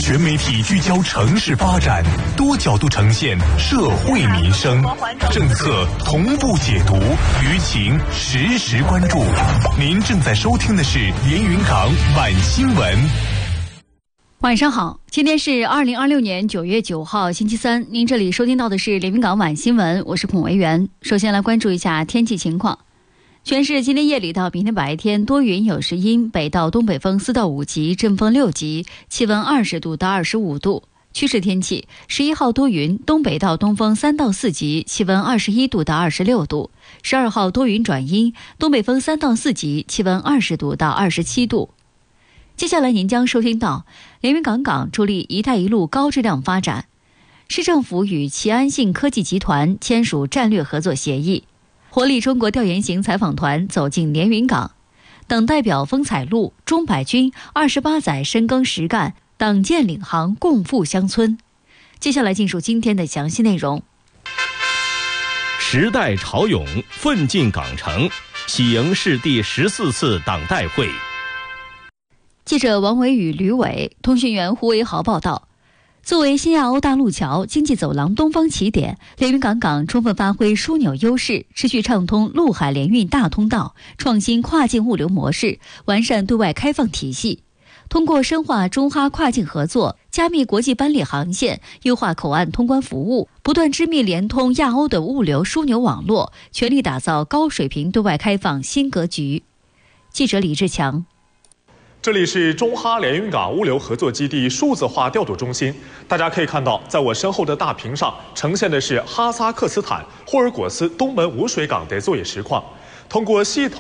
全媒体聚焦城市发展，多角度呈现社会民生，政策同步解读，舆情实时关注。您正在收听的是连云港晚新闻。 晚上好，今天是2026年9月9号星期三，您这里收听到的是连云港晚新闻，我是孔维元。首先来关注一下天气情况。全市今天夜里到明天白天多云有时阴，北到东北风4到5级，阵风6级，气温20度到25度。趋势天气，11号多云，东北到东风3到4级，气温21度到26度。12号多云转阴，东北风3到4级，气温20度到27度。接下来您将收听到连云港助力一带一路高质量发展，市政府与齐安信科技集团签署战略合作协议，活力中国调研型采访团走进连云港，党代表风采录，钟百军28载深耕实干，党建领航共赴乡村。接下来进入今天的详细内容。 时代潮涌，奋进港城，喜迎市第14次党代会。 记者王伟宇、吕伟，通讯员胡维豪报道。作为新亚欧大陆桥经济走廊东方起点，连云港充分发挥枢纽优势，持续畅通陆海联运大通道，创新跨境物流模式，完善对外开放体系。通过深化中哈跨境合作，加密国际班列航线，优化口岸通关服务，不断织密联通亚欧的物流枢纽网络，全力打造高水平对外开放新格局。记者李志强。 这里是中哈连云港物流合作基地数字化调度中心，大家可以看到，在我身后的大屏上呈现的是哈萨克斯坦霍尔果斯东门无水港的作业实况。通过系统